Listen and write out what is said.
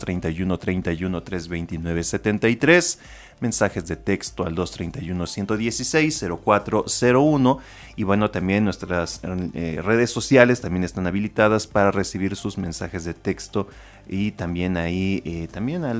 431-31-329-73, mensajes de texto al 231-116-0401, y bueno, también nuestras redes sociales también están habilitadas para recibir sus mensajes de texto, y también ahí también